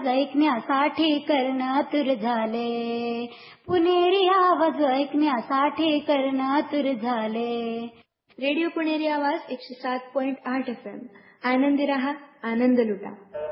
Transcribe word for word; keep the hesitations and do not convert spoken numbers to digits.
आवाज ऐकण्यासाठी कर्ण आतुर झाले. पुणेरी आवाज ऐकण्यासाठी कर्ण आतुर झाले. रेडिओ पुणेरी आवाज एकशे सात पॉइंट आठ एफ एम. आनंदी रहा, आनंद लुटा.